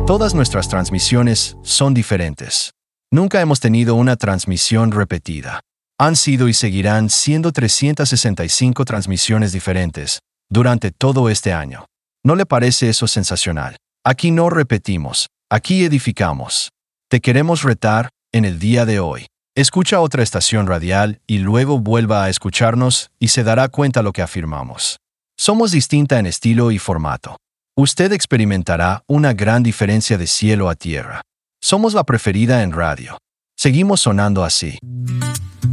Todas nuestras transmisiones son diferentes. Nunca hemos tenido una transmisión repetida. Han sido y seguirán siendo 365 transmisiones diferentes durante todo este año. ¿No le parece eso sensacional? Aquí no repetimos, aquí edificamos. Te queremos retar en el día de hoy. Escucha otra estación radial y luego vuelva a escucharnos y se dará cuenta lo que afirmamos. Somos distinta en estilo y formato. Usted experimentará una gran diferencia de cielo a tierra. Somos la preferida en radio. Seguimos sonando así.